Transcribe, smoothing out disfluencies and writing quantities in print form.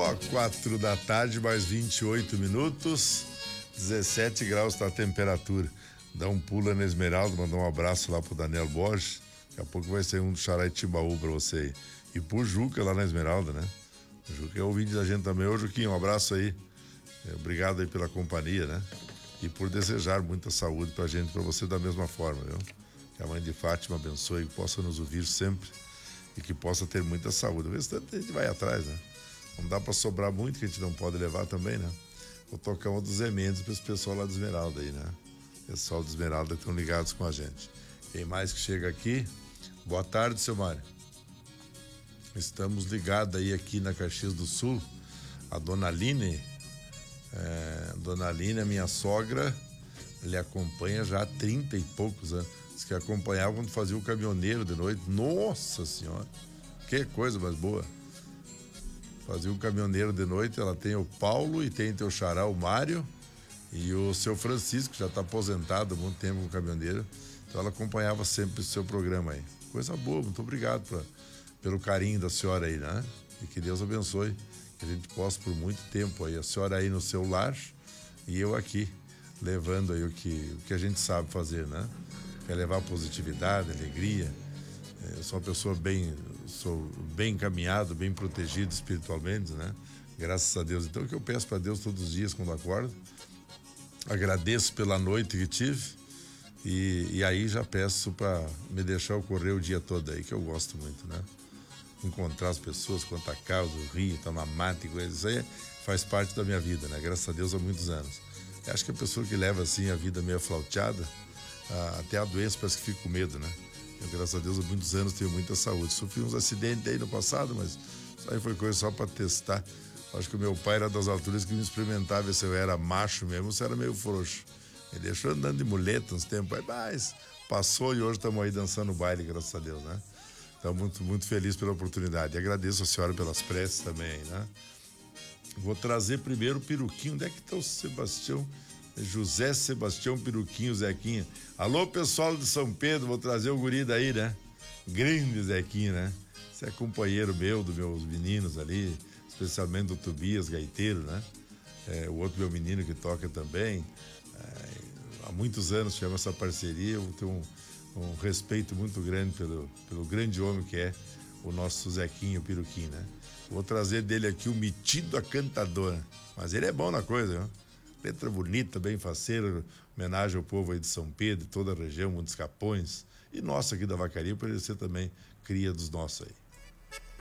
Ó, 4 da tarde, mais 28 minutos, 17 graus tá a temperatura. Dá um pulo na Esmeralda, mandar um abraço lá pro Daniel Borges. Daqui a pouco vai ser um do Xaraitibaú pra você aí. E pro Juca lá na Esmeralda, né? O Juca é ouvinte da gente também. Ô, Juquinho, um abraço aí. Obrigado aí pela companhia, né? E por desejar muita saúde pra gente, pra você da mesma forma, viu? Que a mãe de Fátima abençoe, que possa nos ouvir sempre e que possa ter muita saúde. O restante a gente vai atrás, né? Não dá pra sobrar muito, que a gente não pode levar também, né? Vou tocar uma dos Zé Mendes para esse pessoal lá do Esmeralda aí, né? Pessoal do Esmeralda que estão ligados com a gente. Quem mais que chega aqui? Boa tarde, seu Mário. Estamos ligados aí aqui na Caxias do Sul. A Dona Aline, Dona Aline, a minha sogra, ele acompanha já há 30 e poucos anos. Diz que acompanhava quando fazia o caminhoneiro de noite. Nossa Senhora! Que coisa mais boa! Fazia um caminhoneiro de noite. Ela tem o Paulo e tem teu xará, o Mário, e o seu Francisco, que já está aposentado há muito tempo como caminhoneiro. Então ela acompanhava sempre o seu programa aí. Coisa boa, muito obrigado pelo carinho da senhora aí, né? E que Deus abençoe, que a gente possa por muito tempo aí, a senhora aí no seu lar e eu aqui, levando aí o que a gente sabe fazer, né? Quer levar positividade, alegria. Eu sou uma pessoa sou bem encaminhado, bem protegido espiritualmente, né? Graças a Deus. Então, o que eu peço para Deus todos os dias quando acordo, agradeço pela noite que tive e aí já peço para me deixar ocorrer o dia todo aí, que eu gosto muito, né? Encontrar as pessoas, contar causa, rir, tomar mate, coisas, isso aí faz parte da minha vida, né? Graças a Deus há muitos anos. Eu acho que a pessoa que leva assim a vida meio flauteada, até a doença parece que fica com medo, né? Eu, graças a Deus, há muitos anos tenho muita saúde. Sofri uns acidentes aí no passado, mas isso aí foi coisa só para testar. Acho que o meu pai era das alturas que me experimentava se eu era macho mesmo ou se era meio frouxo. Me deixou andando de muleta uns tempos aí, mas passou e hoje estamos aí dançando baile, graças a Deus, né? Então, muito, muito feliz pela oportunidade. E agradeço a senhora pelas preces também, né? Vou trazer primeiro o Peruquinho. Onde é que está o Sebastião? José Sebastião Peruquinho, Zequinha. Alô, pessoal de São Pedro, vou trazer o guri daí, né? Grande Zequinha, né? Você é companheiro meu, dos meus meninos ali, especialmente do Tobias, gaiteiro, né? O outro meu menino que toca também. Há muitos anos tivemos essa parceria, eu tenho um respeito muito grande pelo grande homem que é o nosso Zequinho Peruquinho, né? Vou trazer dele aqui o Metido a Cantadora, mas ele é bom na coisa, né? Letra bonita, bem faceira, homenagem ao povo aí de São Pedro, toda a região, Montes Capões, e nosso aqui da Vacaria, por ele ser também cria dos nossos aí.